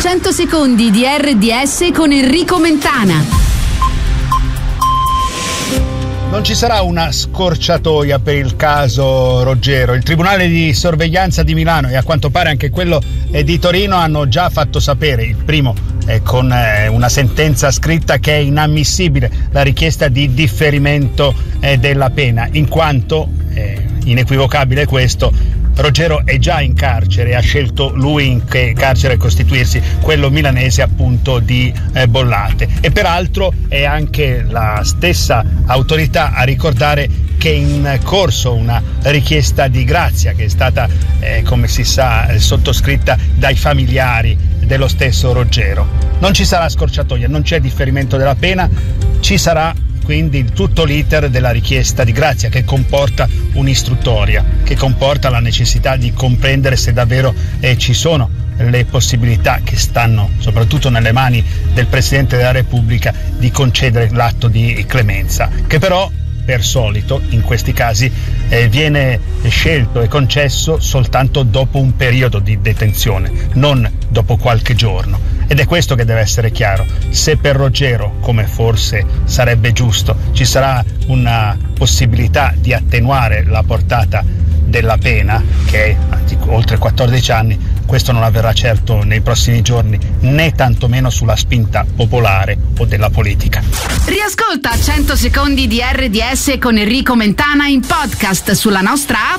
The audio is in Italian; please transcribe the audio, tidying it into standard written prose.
100 secondi di RDS con Enrico Mentana. Non ci sarà una scorciatoia per il caso Roggero. Il Tribunale di Sorveglianza di Milano e a quanto pare anche quello di Torino hanno già fatto sapere, il primo con una sentenza scritta, che è inammissibile la richiesta di differimento della pena, in quanto, inequivocabile questo, Roggero è già in carcere, ha scelto lui in che carcere costituirsi, quello milanese appunto di Bollate, e peraltro è anche la stessa autorità a ricordare che è in corso una richiesta di grazia che è stata, come si sa, sottoscritta dai familiari dello stesso Roggero. Non ci sarà scorciatoia, non c'è differimento della pena, ci sarà quindi tutto l'iter della richiesta di grazia, che comporta un'istruttoria, che comporta la necessità di comprendere se davvero ci sono le possibilità, che stanno soprattutto nelle mani del Presidente della Repubblica, di concedere l'atto di clemenza, che però per solito in questi casi viene scelto e concesso soltanto dopo un periodo di detenzione, non dopo qualche giorno. Ed è questo che deve essere chiaro. Se per Roggero, come forse sarebbe giusto, ci sarà una possibilità di attenuare la portata della pena, che è oltre 14 anni, questo non avverrà certo nei prossimi giorni, né tantomeno sulla spinta popolare o della politica. Riascolta 100 secondi di RDS con Enrico Mentana in podcast sulla nostra app